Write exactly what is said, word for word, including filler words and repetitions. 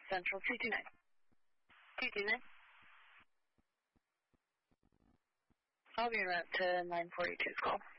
Central two two nine. two two nine. I'll be en route to nine forty-two's call.